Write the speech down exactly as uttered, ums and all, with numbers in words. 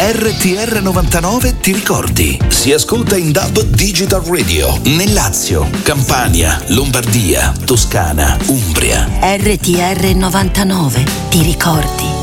R T R novantanove, ti ricordi? Si ascolta in D A B Digital Radio nel Lazio, Campania, Lombardia, Toscana, Umbria. R T R novantanove, ti ricordi?